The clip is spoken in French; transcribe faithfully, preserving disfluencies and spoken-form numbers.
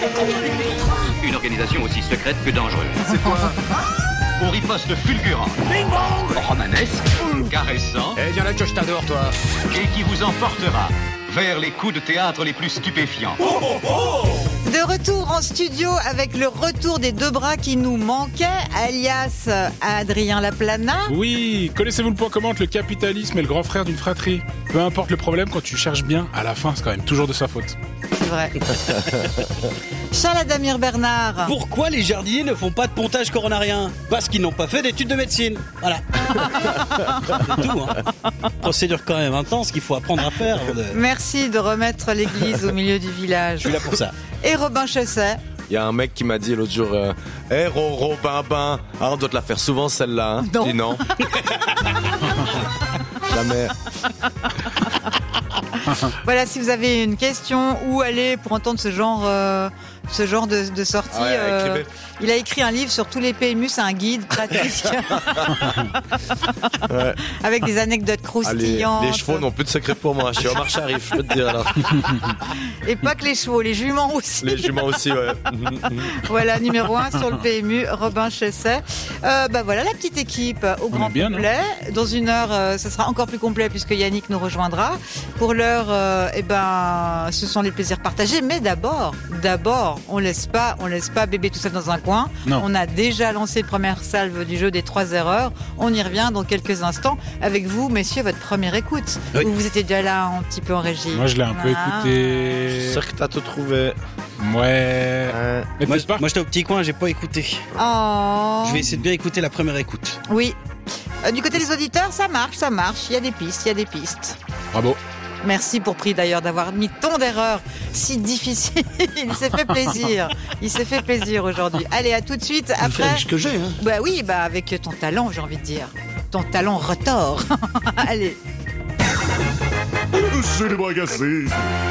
Une organisation aussi secrète que dangereuse. C'est quoi? Aux ripostes fulgurantes, romanesques, caressantes, Eh, viens là que je t'adore, toi. et qui vous emportera vers les coups de théâtre les plus stupéfiants. De retour en studio avec le retour des deux bras qui nous manquaient, alias Adrien Laplana. Oui, connaissez-vous le point commun entre le capitalisme et le grand frère d'une fratrie? Peu importe le problème, quand tu cherches bien, à la fin, c'est quand même toujours de sa faute. C'est vrai. Charles Adamir Bernard. Pourquoi les jardiniers ne font pas de pontage coronarien? Parce qu'ils n'ont pas fait d'études de médecine. Voilà. C'est tout, hein. Procédure quand même intense qu'il faut apprendre à faire. De... Merci de remettre l'église au milieu du village. Je suis là pour ça. Et Robin Chesset. Il y a un mec qui m'a dit l'autre jour euh, Hey Roro, ben ben. Ah, on doit te la faire souvent celle-là. Hein. Non. Je dis non. Jamais. Voilà, si vous avez une question, où aller pour entendre ce genre, euh, ce genre de, de sortie. Ah ouais, euh, écrivez. il a écrit un livre sur tous les P M U, c'est un guide pratique. Ouais. Avec des anecdotes Ah, les, croustillantes. les chevaux n'ont plus de secret pour moi. Je suis Omar Sharif, je peux te dire alors. Et pas que les chevaux, les juments aussi. Les juments aussi, ouais. Voilà, numéro un sur le P M U, Robin Chesset. Euh, bah voilà la petite équipe au grand est bien, complet. Dans une heure, euh, ça sera encore plus complet puisque Yannick nous rejoindra. Pour l'heure, euh, eh ben, ce sont les plaisirs partagés. Mais d'abord, d'abord, on laisse pas, on laisse pas bébé tout seul dans un coin. Non. On a déjà lancé le première salve du jeu des trois erreurs. On y revient dans quelques instants avec vous, messieurs, votre première écoute. Oui. Vous, vous étiez déjà là un petit peu en régie. Moi, je l'ai un peu Ah. écouté. Je suis sûr que t'as tout trouvé. Ouais. Ouais. Mais Moi, peut-être pas. moi j'étais au petit coin, j'ai pas écouté. Oh. Je vais essayer de bien écouter la première écoute. Oui. Euh, du côté des auditeurs, ça marche, ça marche. Il y a des pistes, il y a des pistes. Bravo. Merci pour prix d'ailleurs d'avoir mis tant d'erreurs si difficiles. Il s'est fait plaisir. Il s'est fait plaisir aujourd'hui. Allez, à tout de suite. Après. Ce que j'ai, hein. Bah oui, bah avec ton talent, j'ai envie de dire. Ton talent retors. Allez. C'est les bras cassés.